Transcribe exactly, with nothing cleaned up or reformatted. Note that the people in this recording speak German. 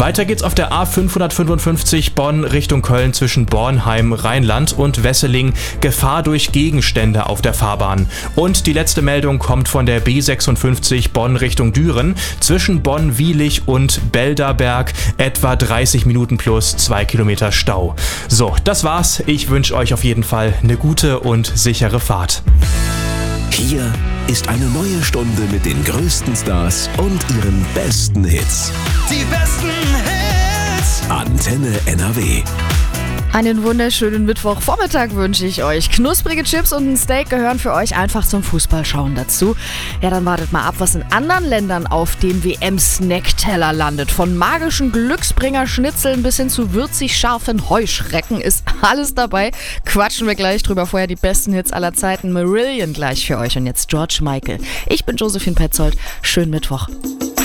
Weiter geht's auf der A fünfhundertfünfundfünfzig Bonn Richtung Köln zwischen Bornheim, Rheinland und Wesseling. Gefahr durch Gegenstände auf der Fahrbahn. Und die letzte Meldung kommt von der B sechsundfünfzig Bonn Richtung Düren zwischen Bonn-Wielich und Belderberg. Etwa dreißig Minuten plus zwei Kilometer Stau. So, das war's. Ich wünsche euch auf jeden Fall eine gute und sichere Fahrt. Hier ist eine neue Stunde mit den größten Stars und ihren besten Hits. Die besten Hits. Antenne N R W. Einen wunderschönen Mittwochvormittag wünsche ich euch. Knusprige Chips und ein Steak gehören für euch einfach zum Fußballschauen dazu. Ja, dann wartet mal ab, was in anderen Ländern auf dem W M-Snackteller landet. Von magischen Glücksbringer-Schnitzeln bis hin zu würzig scharfen Heuschrecken ist alles dabei. Quatschen wir gleich drüber. Vorher die besten Hits aller Zeiten. Marillion gleich für euch und jetzt George Michael. Ich bin Josephine Petzold. Schönen Mittwoch.